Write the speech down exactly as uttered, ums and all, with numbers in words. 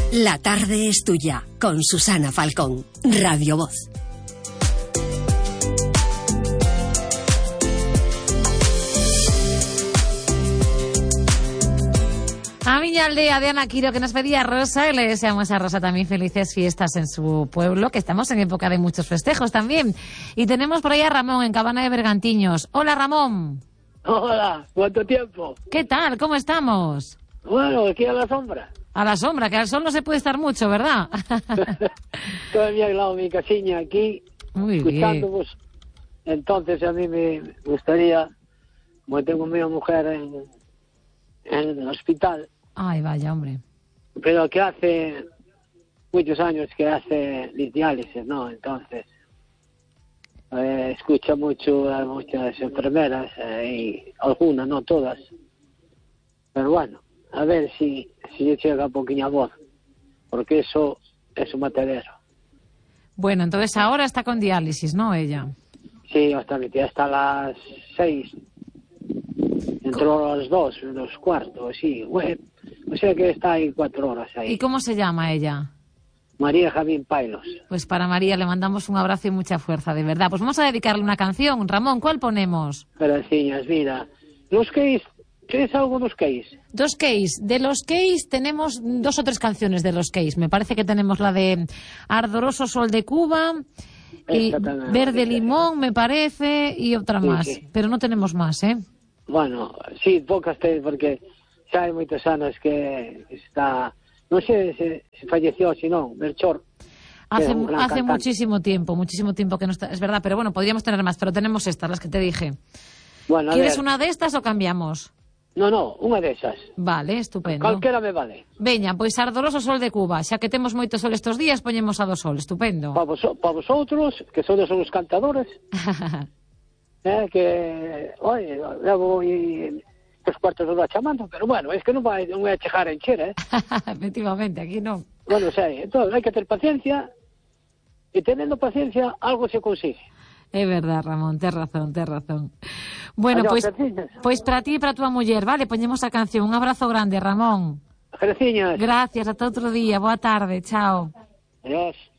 La tarde es tuya, con Susana Falcón, Radio Voz. A miña aldea de Ana Quiro, que nos pedía Rosa, y le deseamos a Rosa también felices fiestas en su pueblo, que estamos en época de muchos festejos también. Y tenemos por ahí a Ramón, en Cabana de Bergantiños. Hola, Ramón. Hola, ¿cuánto tiempo? ¿Qué tal? ¿Cómo estamos? Bueno, aquí a la sombra. A la sombra, que al sol no se puede estar mucho, ¿verdad? Estoy al lado de mi casiña aquí, Muy escuchándonos. Bien. Entonces a mí me gustaría, como tengo a mi mujer en, en el hospital. Ay, vaya, hombre. Pero que hace muchos años que hace diálisis, ¿no? Entonces, eh, escucha mucho a muchas enfermeras, eh, y algunas, no todas. Pero bueno, a ver si, si yo llega un poquillo a voz, porque eso es un matadero. Bueno, entonces ahora está con diálisis, ¿no, ella? Sí, hasta, hasta las seis. Entró a las dos, los cuartos, sí. Bueno, o sea que está ahí cuatro horas ahí. ¿Y cómo se llama ella? María Javín Pailos. Pues para María le mandamos un abrazo y mucha fuerza, de verdad. Pues vamos a dedicarle una canción. Ramón, ¿cuál ponemos? Gracias, mira. Los Keys, ¿tienes algo de los Keys? Dos Keys. De los Keys tenemos dos o tres canciones de los Keys. Me parece que tenemos la de Ardoroso Sol de Cuba y Verde Limón, me parece, y otra sí, más. sí. Pero no tenemos más, ¿eh? Bueno, sí, pocas te, porque xa hai moitos anos que está, non sei se, se falleció, si non, Melchor. Hace, hace muchísimo tiempo, muchísimo tiempo que no está, es verdad, pero bueno, podríamos tener más, pero tenemos estas, las que te dije. Bueno, ¿Quieres ver. una de estas o cambiamos? No, no, unha desas. Vale, estupendo. Calquera me vale. Veña, pois Ardoroso Sol de Cuba, xa que temos moito sol estos días, poñemos a do sol, estupendo. Para vos, pa vosotros, que sodes os cantadores, eh, que, oye, levo e tres cuartos de hora chamando, pero bueno, es que non vai, non vai a chegar a encher, eh. Efectivamente, aquí non. Bueno, o sea, entonces hai que ter paciencia, e teniendo paciencia, algo se consigue. É verdad, Ramón, tes razón, tes razón. Bueno, pois pues, pues para ti e para tua muller, vale, poñemos a canción. Un abrazo grande, Ramón. Gracias. Gracias, ata outro día, boa tarde, chao. Adiós.